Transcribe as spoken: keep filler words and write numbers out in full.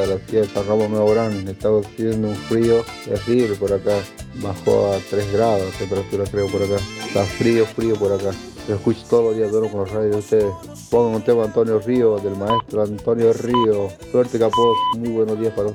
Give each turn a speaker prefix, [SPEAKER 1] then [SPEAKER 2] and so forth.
[SPEAKER 1] La ciudad de San Ramón Nuevo Orán, está haciendo un frío terrible por acá. Bajó a tres grados la temperatura, creo, por acá. Está frío, frío por acá. Lo escucho todos los días, duermo con los radios de ustedes. Pongan un tema Antonio Río, del maestro Antonio Río. Suerte, capos. Muy buenos días para